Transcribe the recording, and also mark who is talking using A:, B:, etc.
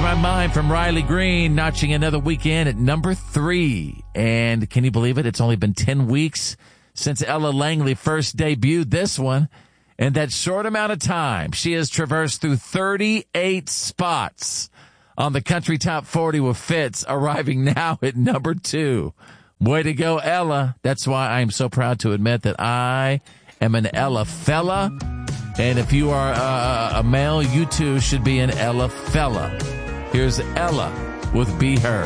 A: My Mind from Riley Green, notching another weekend at number 3. And can you believe it? It's only been 10 weeks since Ella Langley first debuted this one. In that short amount of time, she has traversed through 38 spots on the Country Top 40 with Fitz, arriving now at number 2. Way to go, Ella. That's why I'm so proud to admit that I am an Ella fella. And if you are a male, you too should be an Ella fella. Here's Ella with Be Her.